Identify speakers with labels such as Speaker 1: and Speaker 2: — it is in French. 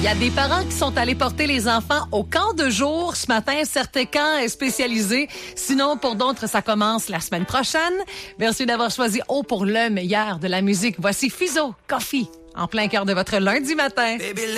Speaker 1: Il y a des parents qui sont allés porter les enfants au camp de jour. Ce matin, certains camps spécialisés. Sinon, pour d'autres, ça commence la semaine prochaine. Merci d'avoir choisi O pour le meilleur de la musique. Voici Fizo, Coffee, en plein cœur de votre lundi matin.